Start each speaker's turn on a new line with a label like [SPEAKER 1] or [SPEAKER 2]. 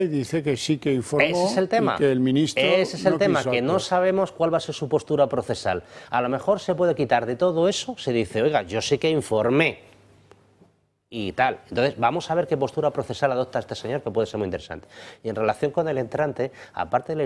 [SPEAKER 1] Dice que sí que informó.
[SPEAKER 2] Ese es el tema.
[SPEAKER 1] Y que el ministro
[SPEAKER 2] Ese es el
[SPEAKER 1] no
[SPEAKER 2] tema,
[SPEAKER 1] quiso
[SPEAKER 2] que no
[SPEAKER 1] actuar.
[SPEAKER 2] sabemos cuál va a ser su postura procesal. A lo mejor se puede quitar de todo eso, se dice, oiga, yo sí que informé y tal. Entonces, vamos a ver qué postura procesal adopta este señor, que puede ser muy interesante. Y en relación con el entrante, aparte de la